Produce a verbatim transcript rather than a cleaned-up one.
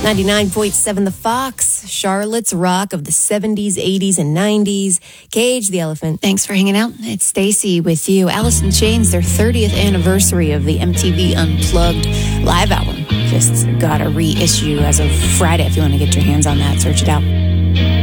ninety-nine point seven The Fox, Charlotte's rock of the seventies, eighties, and nineties. Cage the Elephant. Thanks for hanging out. It's Stacy with you. Alice in Chains, their thirtieth anniversary of the M T V Unplugged live album. Just got a reissue as of Friday. If you want to get your hands on that, search it out.